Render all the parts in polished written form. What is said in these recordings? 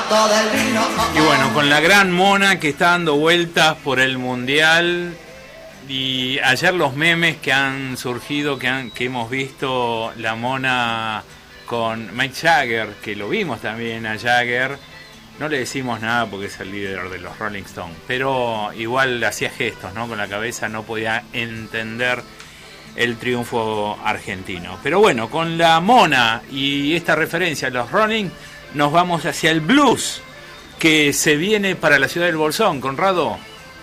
Y bueno, con la gran mona que está dando vueltas por el mundial, y ayer los memes que han surgido, que hemos visto la mona con Mick Jagger, que lo vimos también a Jagger. No le decimos nada porque es el líder de los Rolling Stones, pero igual hacía gestos, ¿no? Con la cabeza, no podía entender el triunfo argentino. Pero bueno, con la mona y esta referencia a los Rolling, nos vamos hacia el blues que se viene para la ciudad del Bolsón. Conrado.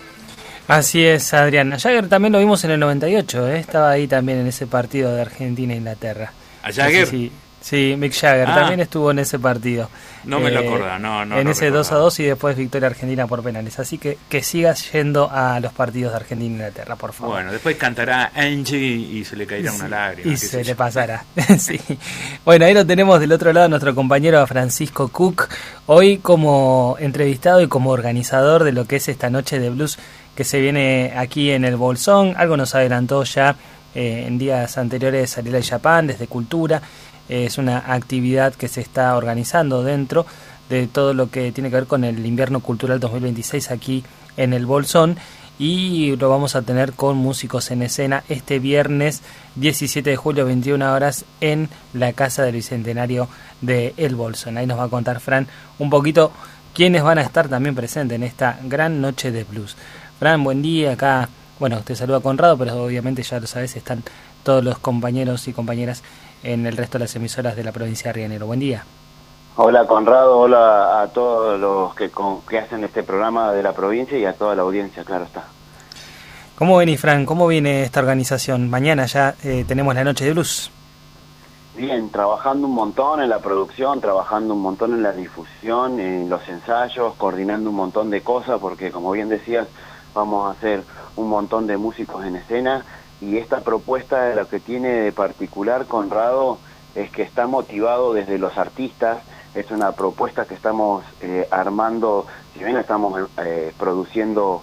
Así es, Adrián. A Jagger también lo vimos en el 98, estaba ahí también en ese partido de Argentina-Inglaterra. ¿A Jagger? Sí, Mick Jagger también estuvo en ese partido. No me lo acordaba, no. En ese 2-2 y después victoria argentina por penales. Así que sigas yendo a los partidos de Argentina e Inglaterra, por favor. Bueno, después cantará Angie y se le caerá una lágrima. Y se le pasará. Sí. Bueno, ahí lo tenemos del otro lado, nuestro compañero Francisco Cook, hoy como entrevistado y como organizador de lo que es esta noche de blues que se viene aquí en el Bolsón. Algo nos adelantó ya en días anteriores Ariel Japan desde Cultura. Es una actividad que se está organizando dentro de todo lo que tiene que ver con el Invierno Cultural 2026 aquí en el Bolsón, y lo vamos a tener con músicos en escena este viernes 17 de julio, 21 horas, en la Casa del Bicentenario de El Bolsón. Ahí nos va a contar Fran un poquito quiénes van a estar también presentes en esta gran noche de blues. Fran, buen día. Acá, bueno, te saluda Conrado, pero obviamente ya lo sabes, están todos los compañeros y compañeras en el resto de las emisoras de la provincia de Río Negro. Buen día. Hola Conrado, hola a todos los que hacen este programa de la provincia y a toda la audiencia, claro está. ¿Cómo venís, Fran? ¿Cómo viene esta organización? Mañana ya tenemos la noche de blues. Bien, trabajando un montón en la producción, trabajando un montón en la difusión, en los ensayos, coordinando un montón de cosas, porque como bien decías, vamos a hacer un montón de músicos en escena. Y esta propuesta, lo que tiene de particular, Conrado, es que está motivado desde los artistas. Es una propuesta que estamos armando, si bien la estamos produciendo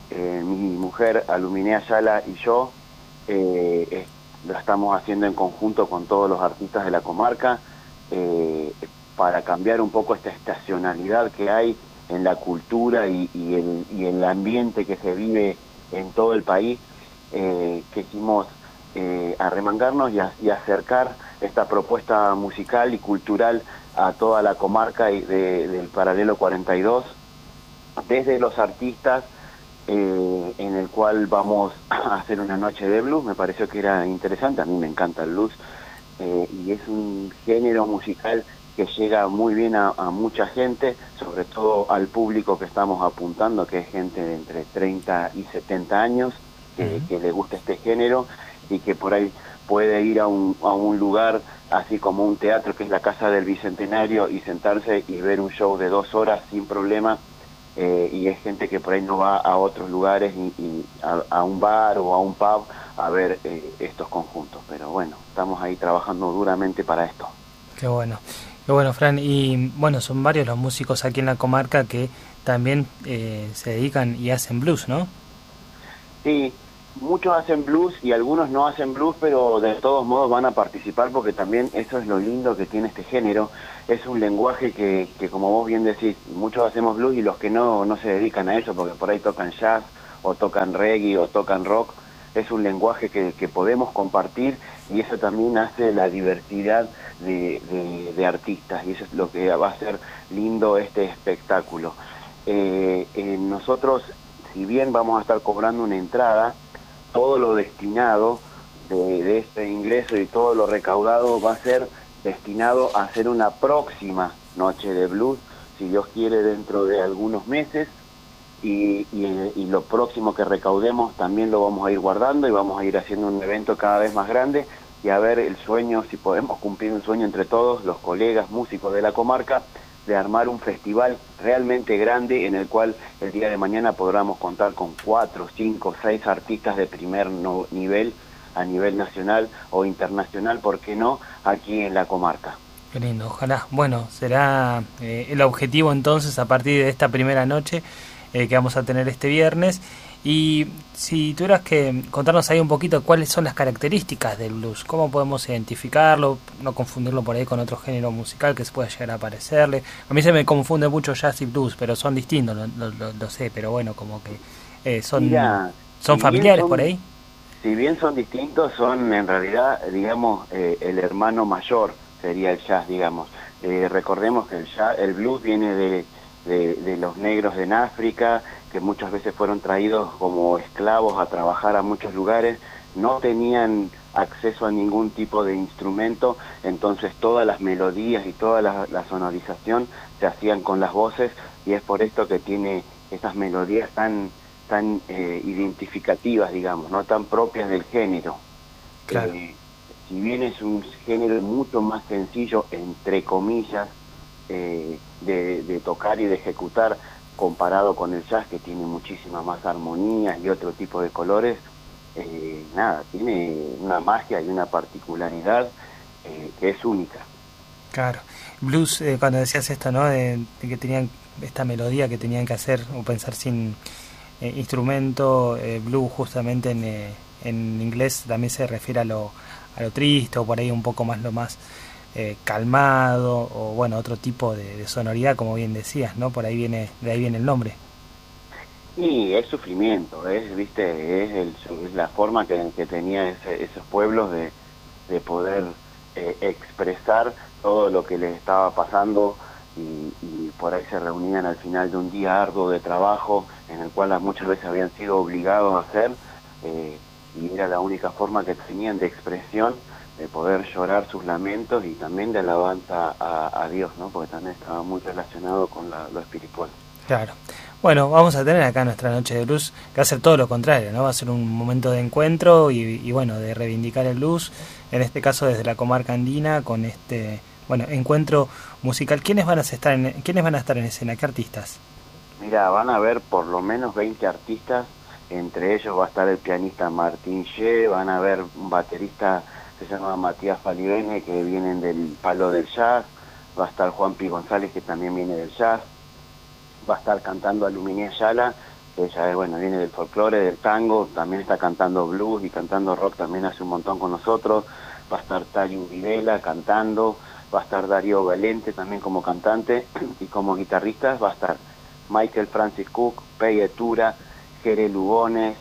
mi mujer, Aluminea Ayala, y yo, lo estamos haciendo en conjunto con todos los artistas de la comarca, para cambiar un poco esta estacionalidad que hay en la cultura y el ambiente que se vive en todo el país. Quisimos arremangarnos y acercar esta propuesta musical y cultural a toda la comarca del Paralelo 42, desde los artistas, en el cual vamos a hacer una noche de blues. Me pareció que era interesante, a mí me encanta el blues, y es un género musical que llega muy bien a mucha gente, sobre todo al público que estamos apuntando, que es gente de entre 30 y 70 años, que le gusta este género y que por ahí puede ir a un lugar así como un teatro que es la Casa del Bicentenario y sentarse y ver un show de 2 horas sin problema, y es gente que por ahí no va a otros lugares y a un bar o a un pub a ver estos conjuntos. Pero bueno, estamos ahí trabajando duramente para esto. Qué bueno, Fran. Y bueno, son varios los músicos aquí en la comarca que también se dedican y hacen blues, ¿no? Sí, muchos hacen blues y algunos no hacen blues, pero de todos modos van a participar, porque también eso es lo lindo que tiene este género. Es un lenguaje que como vos bien decís, muchos hacemos blues y los que no se dedican a eso, porque por ahí tocan jazz o tocan reggae o tocan rock. Es un lenguaje que podemos compartir, y eso también hace la diversidad de artistas, y eso es lo que va a ser lindo este espectáculo. Nosotros, si bien vamos a estar cobrando una entrada, todo lo destinado de este ingreso y todo lo recaudado va a ser destinado a hacer una próxima noche de blues, si Dios quiere, dentro de algunos meses, y lo próximo que recaudemos también lo vamos a ir guardando y vamos a ir haciendo un evento cada vez más grande, y a ver el sueño, si podemos cumplir un sueño entre todos los colegas músicos de la comarca, de armar un festival realmente grande en el cual el día de mañana podamos contar con 4, 5, 6 artistas de primer nivel, a nivel nacional o internacional, ¿por qué no?, aquí en la comarca. Qué lindo, ojalá. Bueno, será el objetivo entonces a partir de esta primera noche, que vamos a tener este viernes. Y si tuvieras que contarnos ahí un poquito cuáles son las características del blues, cómo podemos identificarlo, no confundirlo por ahí con otro género musical que se pueda llegar a parecerle. A mí se me confunde mucho jazz y blues, pero son distintos, lo sé, pero bueno, como que son familiares por ahí. Si bien son distintos, son en realidad, digamos, el hermano mayor sería el jazz, digamos. Recordemos que el blues viene de los negros en África, que muchas veces fueron traídos como esclavos a trabajar a muchos lugares, no tenían acceso a ningún tipo de instrumento, entonces todas las melodías y toda la sonorización se hacían con las voces, y es por esto que tiene esas melodías tan identificativas, digamos, no tan propias del género. Claro. Si bien es un género mucho más sencillo, entre comillas, de tocar y de ejecutar, comparado con el jazz, que tiene muchísimas más armonías y otro tipo de colores, tiene una magia y una particularidad que es única. Claro. Blues, cuando decías esto, ¿no? De que tenían esta melodía que tenían que hacer o pensar sin instrumento, blues justamente en inglés también se refiere a lo triste, o por ahí un poco más lo más calmado, o bueno, otro tipo de sonoridad, como bien decías, ¿no? Por ahí viene, de ahí viene el nombre. Y es sufrimiento, es la forma que tenía esos pueblos de poder expresar todo lo que les estaba pasando, y por ahí se reunían al final de un día arduo de trabajo, en el cual muchas veces habían sido obligados a hacer, y era la única forma que tenían de expresión, de poder llorar sus lamentos y también de alabanza a Dios, ¿no? Porque también estaba muy relacionado con lo espiritual. Claro. Bueno, vamos a tener acá nuestra noche de blues, que va a ser todo lo contrario, ¿no? Va a ser un momento de encuentro y bueno, de reivindicar el blues, en este caso desde la comarca andina, con este, bueno, encuentro musical. ¿Quiénes van a estar en escena? ¿Qué artistas? Mira, van a haber por lo menos 20 artistas, entre ellos va a estar el pianista Martín Ye, van a haber un baterista que se llama Matías Falibene, que vienen del palo del jazz, va a estar Juan Pi González, que también viene del jazz, va a estar cantando Aluminé Ayala, que ella viene del folclore, del tango, también está cantando blues y cantando rock también hace un montón con nosotros, va a estar Tayu Videla cantando, va a estar Darío Valente también como cantante, y como guitarristas va a estar Michael Francis Cook, Peye Tura, Jere Lugones,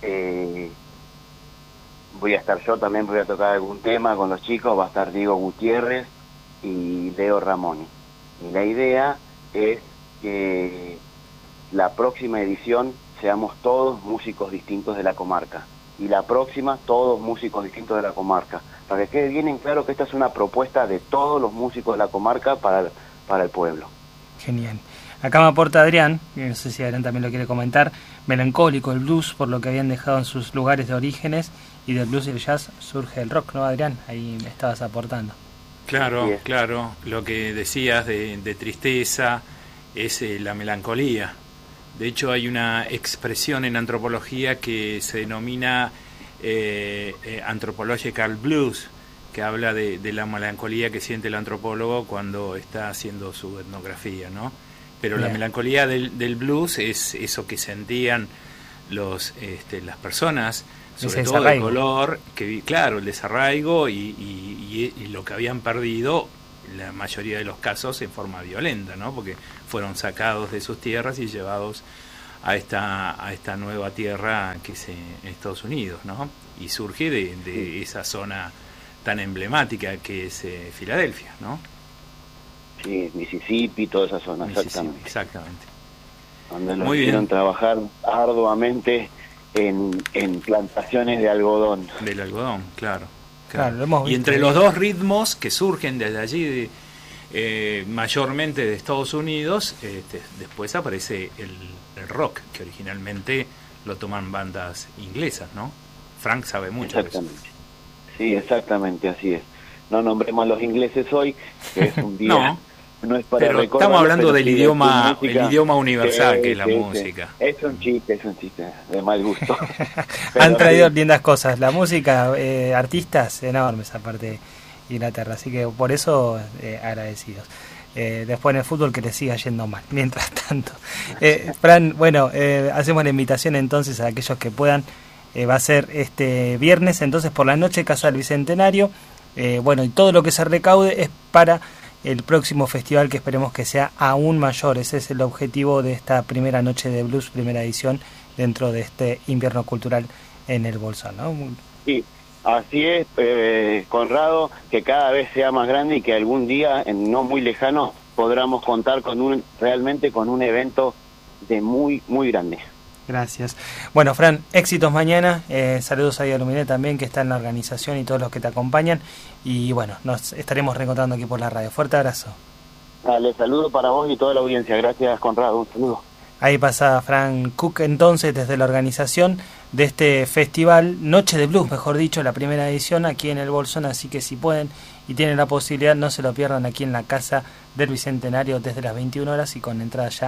voy a estar yo también, voy a tocar algún tema con los chicos, va a estar Diego Gutiérrez y Leo Ramoni. Y la idea es que la próxima edición seamos todos músicos distintos de la comarca, y la próxima todos músicos distintos de la comarca, para que quede bien en claro que esta es una propuesta de todos los músicos de la comarca para el pueblo. Genial. Acá me aporta Adrián, no sé si Adrián también lo quiere comentar, melancólico el blues por lo que habían dejado en sus lugares de orígenes, y del blues y el jazz surge el rock, ¿no, Adrián? Ahí me estabas aportando. Claro, claro, lo que decías de tristeza es la melancolía. De hecho hay una expresión en antropología que se denomina anthropological blues, que habla de la melancolía que siente el antropólogo cuando está haciendo su etnografía, ¿no? Pero bien, la melancolía del blues es eso que sentían las personas, sobre todo de color, que claro, el desarraigo y lo que habían perdido, la mayoría de los casos en forma violenta, ¿no? Porque fueron sacados de sus tierras y llevados a esta nueva tierra que es Estados Unidos, ¿no? Y surge de esa zona tan emblemática que es Filadelfia, ¿no? Sí, Mississippi, toda esa zona, exactamente. Donde lo hicieron trabajar arduamente en plantaciones de algodón. Del algodón, claro. Y entre los dos ritmos que surgen desde allí, mayormente de Estados Unidos, después aparece el rock, que originalmente lo toman bandas inglesas, ¿no? Frank sabe mucho de eso. Sí, exactamente, así es. No nombremos a los ingleses hoy, que es un día... No es para pero estamos hablando del idioma universal, que es la música. Es un chiste de mal gusto. Han traído lindas cosas, la música, artistas enormes aparte de Inglaterra, así que por eso agradecidos. después en el fútbol que le siga yendo mal, mientras tanto. Fran, bueno, hacemos la invitación entonces a aquellos que puedan, va a ser este viernes, entonces por la noche, Casa del Bicentenario, bueno, y todo lo que se recaude es para el próximo festival, que esperemos que sea aún mayor. Ese es el objetivo de esta primera noche de blues, primera edición, dentro de este invierno cultural en el Bolsón, ¿no? Sí, así es, Conrado, que cada vez sea más grande y que algún día, no muy lejano, podamos contar realmente con un evento de muy grande. Gracias. Bueno, Fran, éxitos mañana. Saludos ahí a Luminé también, que está en la organización, y todos los que te acompañan. Y bueno, nos estaremos reencontrando aquí por la radio. Fuerte abrazo. Dale, saludo para vos y toda la audiencia. Gracias, Conrado. Un saludo. Ahí pasa Fran Cook, entonces, desde la organización de este festival, Noche de Blues, mejor dicho, la primera edición aquí en el Bolsón. Así que si pueden y tienen la posibilidad, no se lo pierdan aquí en la Casa del Bicentenario desde las 21 horas y con entrada ya